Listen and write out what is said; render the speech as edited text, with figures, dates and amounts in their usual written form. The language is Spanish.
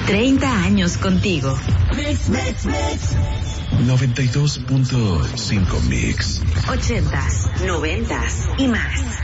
30 años contigo. Mix. 92.5 Mix. 80s, 90s y más.